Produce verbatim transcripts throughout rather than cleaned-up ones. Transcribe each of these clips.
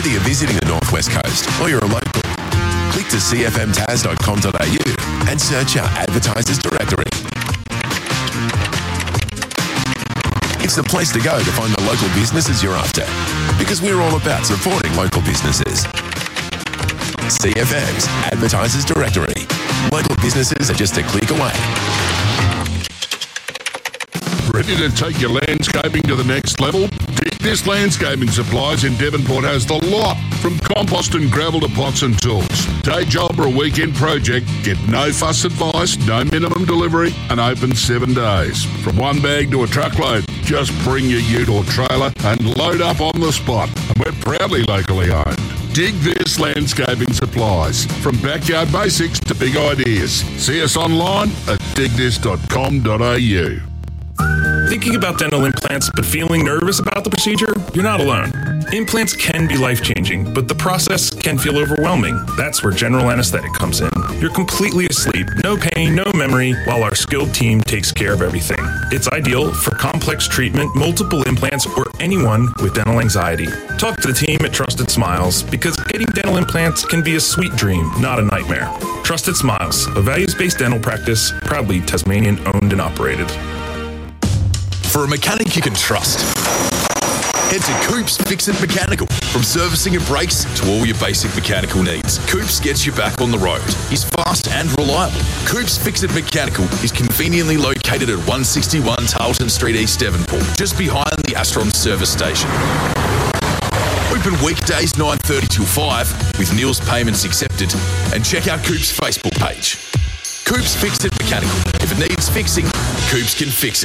Whether you're visiting the Northwest Coast or you're a local, click to c f m tas dot com dot a u and search our advertisers directory. It's the place to go to find the local businesses you're after, because we're all about supporting local businesses. C F M's Advertisers Directory. Local businesses are just a click away. Ready to take your landscaping to the next level? Dig This Landscaping Supplies in Devonport has the lot, from compost and gravel to pots and tools. Day job or a weekend project, get no fuss advice, no minimum delivery, and open seven days. From one bag to a truckload, just bring your ute or trailer and load up on the spot. And we're proudly locally owned. Dig This Landscaping Supplies. From backyard basics to big ideas. See us online at dig this dot com dot a u. Thinking about dental implants but feeling nervous about the procedure? You're not alone. Implants can be life-changing, but the process can feel overwhelming. That's where general anesthetic comes in. You're completely asleep, no pain, no memory, while our skilled team takes care of everything. It's ideal for complex treatment, multiple implants, or anyone with dental anxiety. Talk to the team at Trusted Smiles, because getting dental implants can be a sweet dream, not a nightmare. Trusted Smiles, a values-based dental practice, proudly Tasmanian owned and operated. For a mechanic you can trust, head to Coops Fix-It Mechanical. From servicing your brakes to all your basic mechanical needs, Coops gets you back on the road. He's fast and reliable. Coops Fix-It Mechanical is conveniently located at one sixty-one Tarleton Street, East Devonport, just behind the Astron service station. Open weekdays nine thirty till five with Neil's payments accepted, and check out Coops' Facebook page. Coops Fix-It Mechanical. If it needs fixing, Coops can fix it.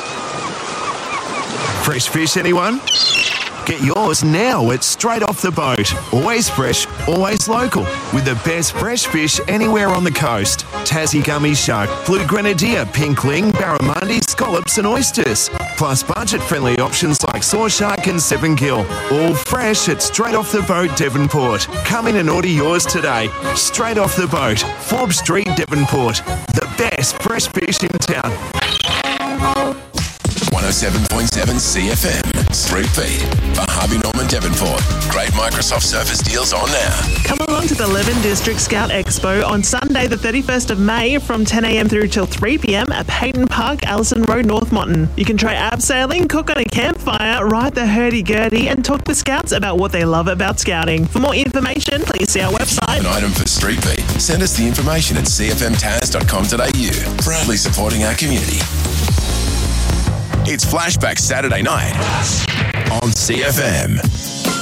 Fresh fish, anyone? Get yours now at Straight Off the Boat. Always fresh, always local, with the best fresh fish anywhere on the coast. Tassie gummy shark, blue grenadier, pinkling, barramundi, scallops and oysters. Plus budget-friendly options like saw shark and seven gill. All fresh at Straight Off the Boat, Devonport. Come in and order yours today. Straight Off the Boat, Forbes Street, Devonport. The best fresh fish in town. one oh seven point seven C F M, Street Beat, for Harvey Norman Devonport. Great Microsoft Surface deals on now. Come along to the Leven District Scout Expo on Sunday the thirty-first of May from ten a m through till three p m at Peyton Park, Allison Road, North Monton. You can try abseiling, cook on a campfire, ride the hurdy-gurdy and talk to Scouts about what they love about Scouting. For more information, please see our website. An item for Street Beat. Send us the information at c f m tas dot com dot a u. Proudly supporting our community. It's Flashback Saturday night on C F M.